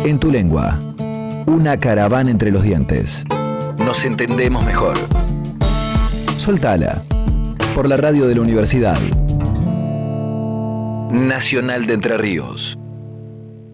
En tu lengua. Una caravana entre los dientes. Nos entendemos mejor. Soltala. Por la radio de la Universidad Nacional de Entre Ríos.